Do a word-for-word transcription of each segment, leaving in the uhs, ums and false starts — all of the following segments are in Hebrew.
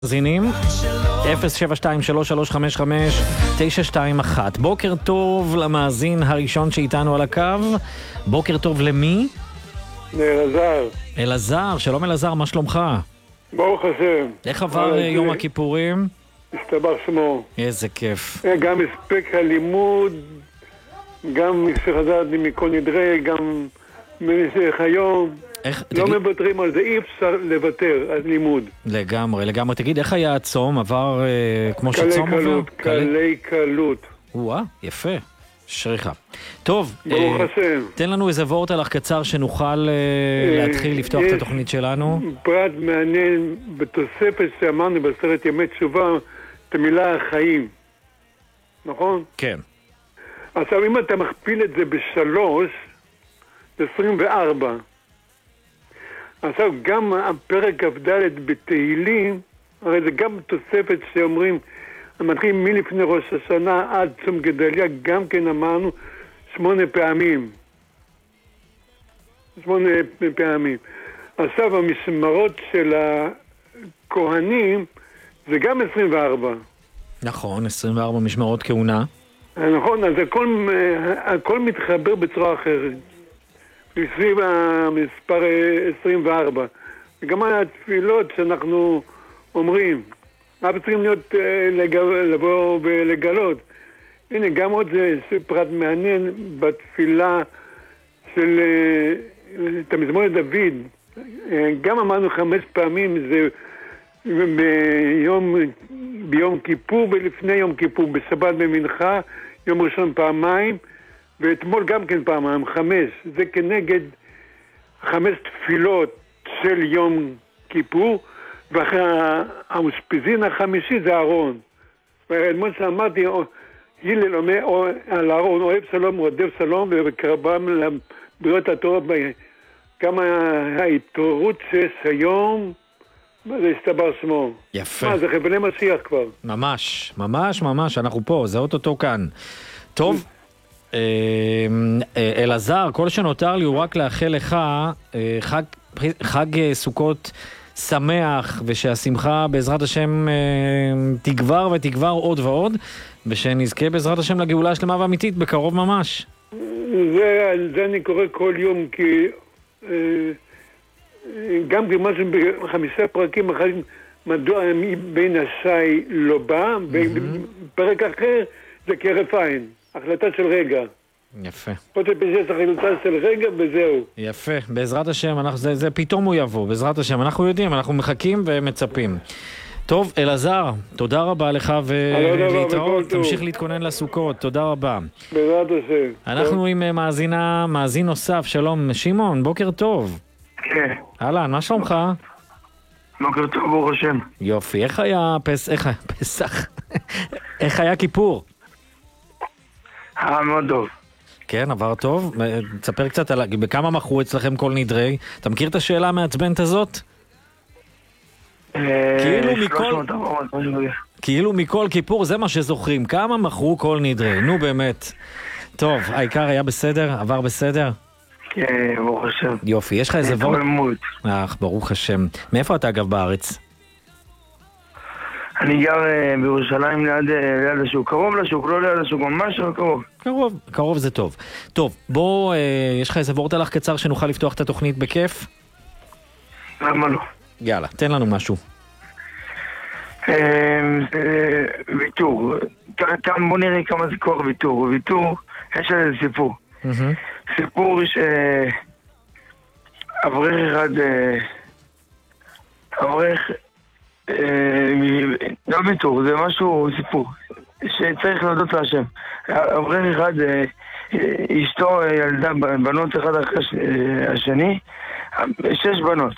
זינים אפס שבע שתיים שלוש שלוש חמש חמש תשע שתיים אחת. בוקר טוב למאזין הראשון שאיתנו על הקו. בוקר טוב למי? לאלעזר. אלעזר, שלום אלעזר, מה שלומך? ברוך השם. איך עבר יום הכיפורים? הסתבר שמו. איזה כיף. גם הספק הלימוד, גם שחזרתי מכל נדרי, גם במשך היום. איך, לא תגיד... מוותרים על זה, אי אפשר לוותר על לימוד. לגמרי, לגמרי. תגיד, איך היה הצום? עבר אה, כמו שצום עובר? קלי קלות, קלי קלות. וואה, יפה. שריך. טוב, ברוך אה, השם. תן לנו איזה וורט הלך קצר שנוכל אה, להתחיל לפתוח את התוכנית שלנו. פרט מעניין בתוספת שאמרנו בסרט ימי תשובה, את המילה החיים. נכון? כן. עכשיו, אם אתה מכפיל את זה בשלוש, זה עשרים וארבע. עכשיו, גם הפרק כ"ד בתהילים, הרי זה גם תוספת שאומרים, מתחילים מלפני ראש השנה עד צום גדליה, גם כן אמרנו שמונה פעמים. שמונה פעמים. עכשיו, המשמרות של הכהנים זה גם עשרים וארבע. נכון, עשרים וארבע משמרות כהונה. נכון, אז הכל, הכל מתחבר בצורה אחרת. סביב המספר עשרים וארבע. וגם התפילות שאנחנו אומרים, אנחנו צריכים להיות, לבוא ולגלות. הנה, גם עוד זה פרט מעניין בתפילה של תזמורת דוד. גם אמרנו חמש פעמים, זה ביום, ביום כיפור ולפני יום כיפור, בשבת במנחה, יום ראשון פעמיים, ואתמול גם כן פעמיים, חמש. זה כנגד חמש תפילות של יום כיפור, ואחרי האושפיזין החמישי זה אהרון. ואתמול שאמרתי, הלל אומר על אהרון, אוהב שלום, רודף שלום, וקרבם לבריאות התורה. כמה ההתעוררות שיש היום, זה הסתבר שמו. יפה. מה, זה חבלי משיח כבר. ממש, ממש, ממש, אנחנו פה, זה אוטוטו כאן. טוב. אלעזר, כל שנותר לי הוא רק לאחל לך חג, חג סוכות שמח, ושהשמחה בעזרת השם תגבר ותגבר עוד ועוד, ושנזכה בעזרת השם לגאולה השלמה ואמיתית בקרוב ממש. זה, על זה אני קורא כל יום, כי גם במשהו בחמישה פרקים אחרים, מדוע בין השי לא בא, בפרק אחר זה כהרף עין. החלטה של רגע. יפה. פה זה פשוט החלטה של רגע וזהו. יפה. בעזרת השם, אנחנו, זה, זה פתאום הוא יבוא. בעזרת השם, אנחנו יודעים, אנחנו מחכים ומצפים. טוב, אלעזר, תודה רבה לך ולהתראות. תמשיך להתכונן לסוכות. תודה רבה. בעזרת השם. אנחנו טוב. עם מאזינה, מאזין נוסף. שלום, שמעון, בוקר טוב. כן. אהלן, מה שלומך? בוקר טוב, ברוך השם. יופי. איך היה פס... איך היה פסח? איך היה כיפור? אה, מאוד טוב. כן, עבר טוב. תספר קצת על... בכמה מכרו אצלכם כל נדרי? אתה מכיר את השאלה המעצבנת הזאת? כאילו מכל... כאילו מכל כיפור, זה מה שזוכרים. כמה מכרו כל נדרי? נו באמת. טוב, העיקר היה בסדר? עבר בסדר? כן, ברוך השם. יופי, יש לך איזה וורט? תולמות. אך, ברוך השם. מאיפה אתה אגב בארץ? אני גר בירושלים ליד, ליד השוק, קרוב לשוק, לא ליד השוק, ממש קרוב. קרוב, קרוב זה טוב. טוב, בוא, אה, יש לך איזה וורט הלך קצר שנוכל לפתוח את התוכנית בכיף? למה לא? יאללה, תן לנו משהו. ויתור, כאן בוא נראה כמה זה כוח ויתור. ויתור, יש איזה סיפור. סיפור שאברך אחד, אברך... לא ויתור, זה משהו, סיפור שצריך להודות להשם. אברך אחד, אשתו ילדה בנות אחד אחרי השני, שש בנות,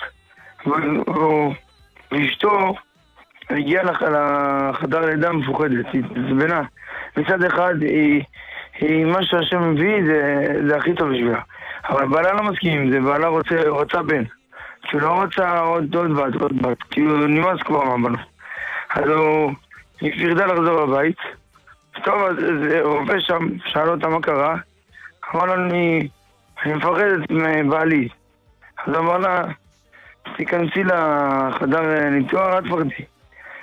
ואשתו הגיעה לחדר לידה מפוחדת, היא זבנה. מצד אחד היא, היא מה שהשם מביא זה, זה הכי טוב בשבילה, אבל בעלה לא מסכים עם זה, בעלה רוצה, רוצה בן, כי הוא לא רוצה עוד, עוד בת, עוד בת, כי הוא נמאס כבר מהבנות. אז הוא, היא פרדה לחזור לבית. טוב, אז רופא שם, שאל אותה מה קרה. אמר לה, אני, אני מפחדת מבעלי. אז אמר לה, תיכנסי לחדר ניתוח, את פחדי.